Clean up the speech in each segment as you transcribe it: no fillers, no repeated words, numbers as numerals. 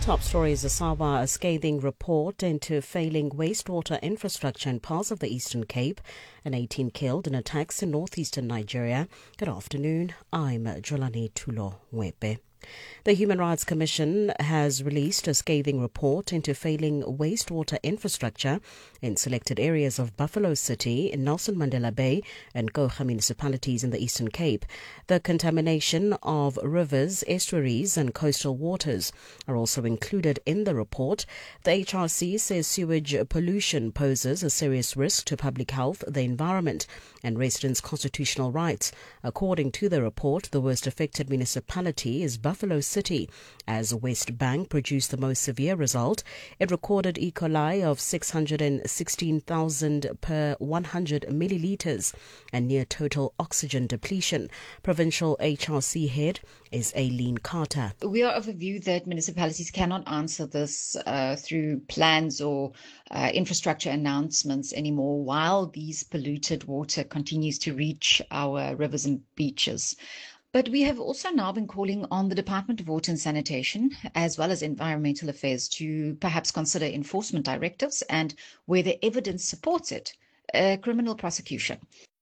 Top stories: a scathing report into failing wastewater infrastructure in parts of the Eastern Cape, and 18 killed in attacks in northeastern Nigeria. Good afternoon, I'm Jolani Tulo Wepe. The Human Rights Commission has released a scathing report into failing wastewater infrastructure in selected areas of Buffalo City, Nelson Mandela Bay and Gocha municipalities in the Eastern Cape. The contamination of rivers, estuaries and coastal waters are also included in the report. The HRC says sewage pollution poses a serious risk to public health, the environment and residents' constitutional rights. According to the report, the worst affected municipality is Buffalo City, as West Bank produced the most severe result. It recorded E. coli of 616,000 per 100 millilitres and near total oxygen depletion. Provincial HRC head is Aileen Carter. We are of the view that municipalities cannot answer this through plans or infrastructure announcements anymore while these polluted water continues to reach our rivers and beaches. But we have also now been calling on the Department of Water and Sanitation, as well as Environmental Affairs, to perhaps consider enforcement directives and, where the evidence supports it, criminal prosecution.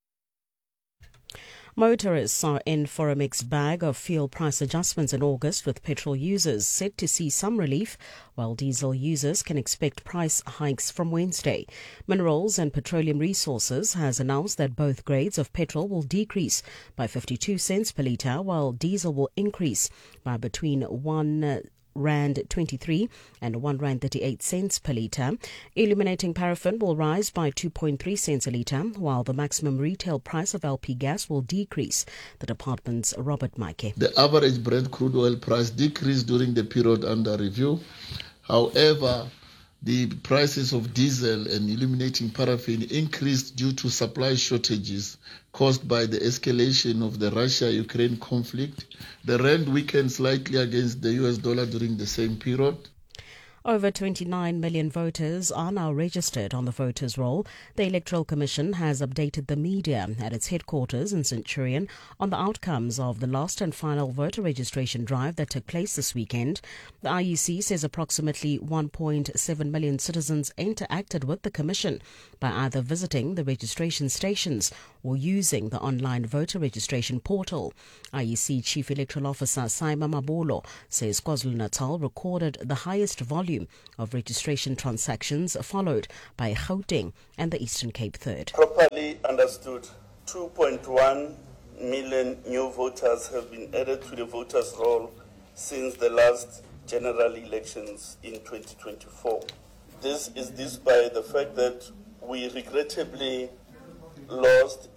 Motorists are in for a mixed bag of fuel price adjustments in August, with petrol users set to see some relief, while diesel users can expect price hikes from Wednesday. Minerals and Petroleum Resources has announced that both grades of petrol will decrease by 52 cents per litre, while diesel will increase by between Rand 23 and R1.38 per litre. Illuminating paraffin will rise by 2.3 cents a litre, while the maximum retail price of LP gas will decrease. The department's Robert Maike. The average Brent crude oil price decreased during the period under review. However, the prices of diesel and illuminating paraffin increased due to supply shortages caused by the escalation of the Russia-Ukraine conflict. The rand weakened slightly against the US dollar during the same period. Over 29 million voters are now registered on the voters' roll. The Electoral Commission has updated the media at its headquarters in Centurion on the outcomes of the last and final voter registration drive that took place this weekend. The IEC says approximately 1.7 million citizens interacted with the Commission by either visiting the registration stations or using the online voter registration portal. IEC Chief Electoral Officer Saima Mabolo says KwaZulu-Natal recorded the highest volume of registration transactions, followed by Gauteng and the Eastern Cape third. Properly understood, 2.1 million new voters have been added to the voters' roll since the last general elections in 2024. This is despite the fact that we regrettably lost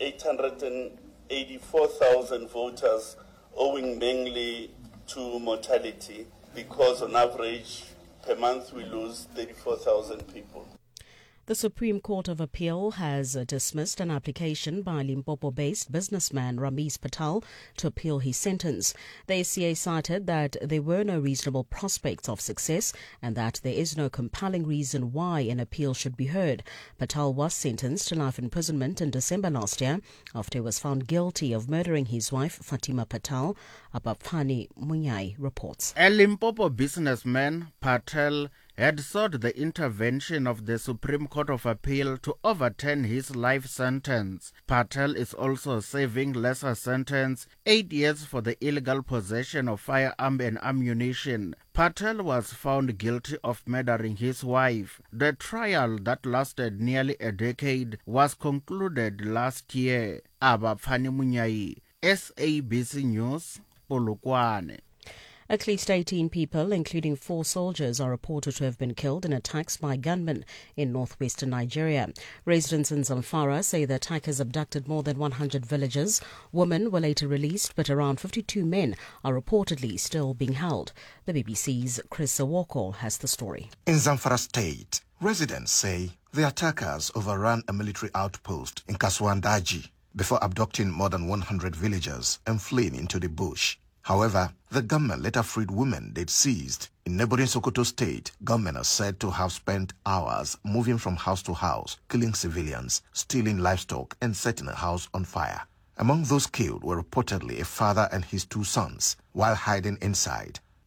884,000 voters, owing mainly to mortality, because on average per month we lose 34,000 people. The Supreme Court of Appeal has dismissed an application by Limpopo-based businessman Rameez Patel to appeal his sentence. The SCA cited that there were no reasonable prospects of success and that there is no compelling reason why an appeal should be heard. Patel was sentenced to life imprisonment in December last year after he was found guilty of murdering his wife Fatima Patel. Abapfani Munyai reports. A Limpopo businessman, Patel, had sought the intervention of the Supreme Court of Appeal to overturn his life sentence. Patel is also serving lesser sentence, 8 years for the illegal possession of firearm and ammunition. Patel was found guilty of murdering his wife. The trial that lasted nearly a decade was concluded last year. Abapfani Munyai, SABC News, Polokwane. At least 18 people, including 4 soldiers, are reported to have been killed in attacks by gunmen in northwestern Nigeria. Residents in Zamfara say the attackers abducted more than 100 villagers. Women were later released, but around 52 men are reportedly still being held. The BBC's Chris Sawoko has the story. In Zamfara State, residents say the attackers overran a military outpost in Kaswandaji before abducting more than 100 villagers and fleeing into the bush. However, the gunmen later freed women they'd seized. In neighboring Sokoto State, gunmen are said to have spent hours moving from house to house, killing civilians, stealing livestock, and setting a house on fire. Among those killed were reportedly a father and his 2 sons. While hiding inside,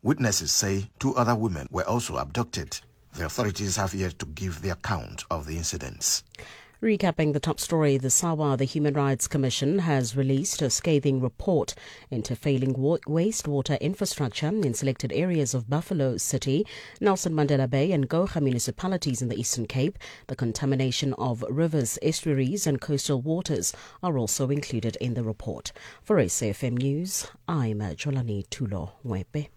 Witnesses say 2 other women were also abducted. The authorities have yet to give the account of the incidents. Recapping the top story, the SAWA, the Human Rights Commission, has released a scathing report into failing wastewater infrastructure in selected areas of Buffalo City, Nelson Mandela Bay and Gocha municipalities in the Eastern Cape. The contamination of rivers, estuaries and coastal waters are also included in the report. For SAFM News, I'm Jolani Tulo Mwepe.